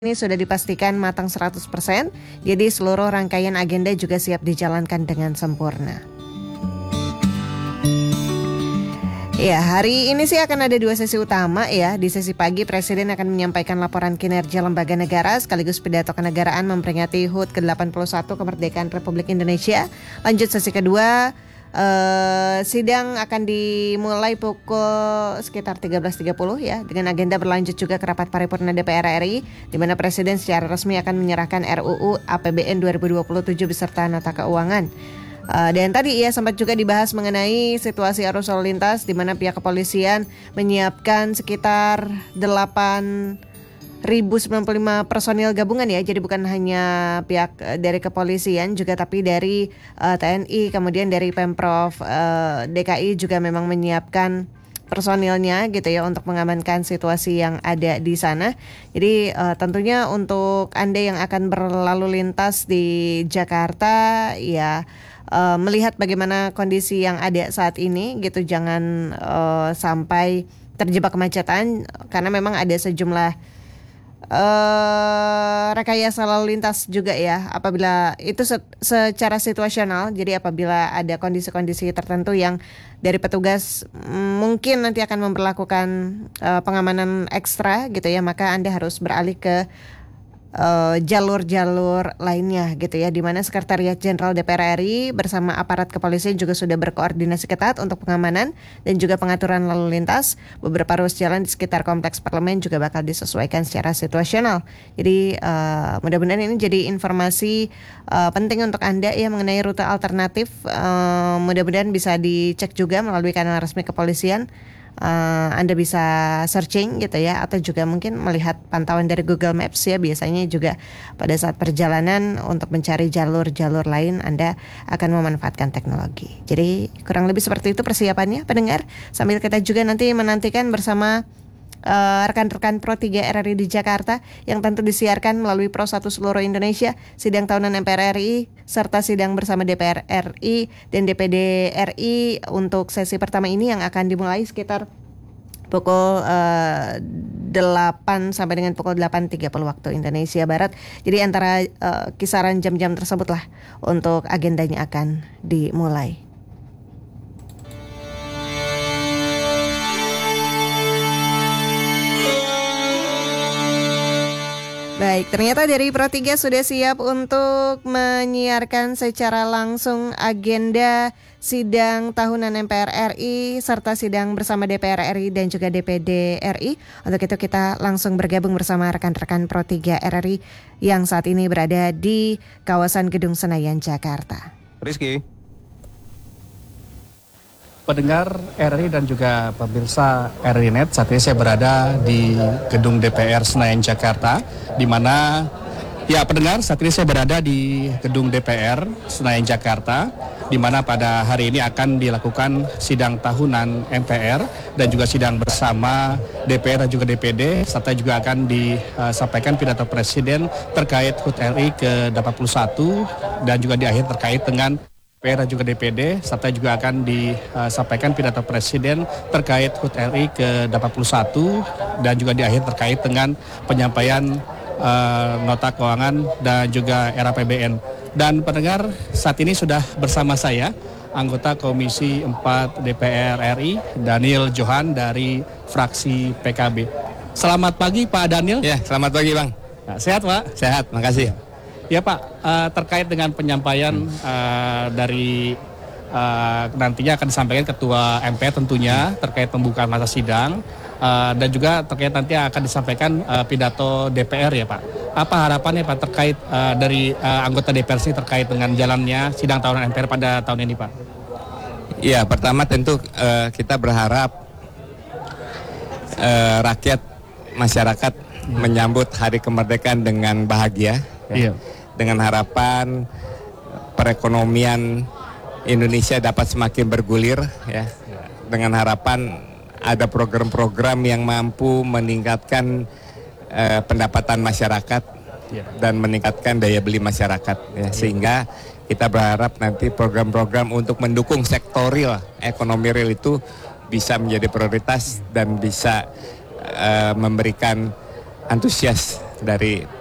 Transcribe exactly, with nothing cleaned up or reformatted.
Ini sudah dipastikan matang seratus persen, jadi seluruh rangkaian agenda juga siap dijalankan dengan sempurna. Ya, hari ini sih akan ada dua sesi utama ya. Di sesi pagi, Presiden akan menyampaikan laporan kinerja lembaga negara sekaligus pidato kenegaraan memperingati H U T ke delapan puluh satu kemerdekaan Republik Indonesia. Lanjut sesi kedua, Uh, sidang akan dimulai pukul sekitar tiga belas tiga puluh ya, dengan agenda berlanjut juga ke rapat paripurna D P R R I, di mana Presiden secara resmi akan menyerahkan R U U A P B N dua ribu dua puluh tujuh beserta nota keuangan. Uh, dan tadi ya sempat juga dibahas mengenai situasi arus lalu lintas, di mana pihak kepolisian menyiapkan sekitar delapan ribu sembilan puluh lima personil gabungan ya. Jadi bukan hanya pihak uh, dari kepolisian juga, tapi dari uh, T N I, kemudian dari Pemprov uh, D K I juga memang menyiapkan personilnya gitu ya untuk mengamankan situasi yang ada di sana. Jadi uh, tentunya untuk Anda yang akan berlalu lintas di Jakarta ya, uh, melihat bagaimana kondisi yang ada saat ini gitu, jangan uh, sampai terjebak kemacetan karena memang ada sejumlah Uh, rekayasa lalu lintas juga ya, apabila itu se- secara situasional. Jadi apabila ada kondisi-kondisi tertentu yang dari petugas mm, mungkin nanti akan memperlakukan uh, pengamanan ekstra gitu ya, maka Anda harus beralih ke Uh, jalur-jalur lainnya gitu ya, di mana Sekretariat Jenderal D P R R I bersama aparat kepolisian juga sudah berkoordinasi ketat untuk pengamanan dan juga pengaturan lalu lintas. Beberapa ruas jalan di sekitar kompleks parlemen juga bakal disesuaikan secara situasional. Jadi uh, mudah-mudahan ini jadi informasi uh, penting untuk Anda ya mengenai rute alternatif. Uh, mudah-mudahan bisa dicek juga melalui kanal resmi kepolisian. Uh, Anda bisa searching gitu ya, atau juga mungkin melihat pantauan dari Google Maps ya. Biasanya juga pada saat perjalanan untuk mencari jalur-jalur lain Anda akan memanfaatkan teknologi. Jadi kurang lebih seperti itu persiapannya pendengar, sambil kita juga nanti menantikan bersama Uh, rekan-rekan Pro tiga R R I di Jakarta yang tentu disiarkan melalui Pro satu seluruh Indonesia, sidang tahunan M P R R I serta sidang bersama D P R R I dan D P D R I untuk sesi pertama ini yang akan dimulai sekitar pukul uh, delapan sampai dengan pukul delapan tiga puluh waktu Indonesia Barat. Jadi antara uh, kisaran jam-jam tersebutlah untuk agendanya akan dimulai. Baik, ternyata dari Pro tiga sudah siap untuk menyiarkan secara langsung agenda sidang tahunan M P R R I serta sidang bersama D P R R I dan juga D P D R I. Untuk itu kita langsung bergabung bersama rekan-rekan Pro tiga R R I yang saat ini berada di kawasan Gedung Senayan, Jakarta. Rizky. Pendengar R R I dan juga pemirsa R R I Net, saat ini saya berada di gedung D P R Senayan Jakarta, di mana ya pendengar, saat ini saya berada di gedung D P R Senayan Jakarta, di mana pada hari ini akan dilakukan sidang tahunan M P R dan juga sidang bersama D P R dan juga D P D, serta juga akan disampaikan pidato Presiden terkait H U T R I ke delapan puluh satu dan juga di akhir terkait dengan D P R dan juga D P D, serta juga akan disampaikan pidato Presiden terkait H U T R I ke delapan puluh satu dan juga di akhir terkait dengan penyampaian uh, nota keuangan dan juga R A P B N. Dan pendengar, saat ini sudah bersama saya anggota Komisi empat D P R R I, Daniel Johan dari fraksi P K B. Selamat pagi Pak Daniel. Ya, selamat pagi Bang. Nah, sehat Pak? Sehat, makasih. Ya Pak, uh, terkait dengan penyampaian uh, dari uh, nantinya akan disampaikan Ketua M P R tentunya terkait pembukaan masa sidang, uh, dan juga terkait nanti akan disampaikan uh, pidato D P R ya Pak. Apa harapannya Pak terkait uh, dari uh, anggota D P R sih terkait dengan jalannya sidang tahunan M P R pada tahun ini Pak? Iya, pertama tentu uh, kita berharap uh, rakyat masyarakat hmm. menyambut Hari Kemerdekaan dengan bahagia. Ya. Iya. Dengan harapan perekonomian Indonesia dapat semakin bergulir ya, dengan harapan ada program-program yang mampu meningkatkan eh, pendapatan masyarakat dan meningkatkan daya beli masyarakat ya, sehingga kita berharap nanti program-program untuk mendukung sektor real, ekonomi real itu bisa menjadi prioritas dan bisa uh, memberikan antusias dari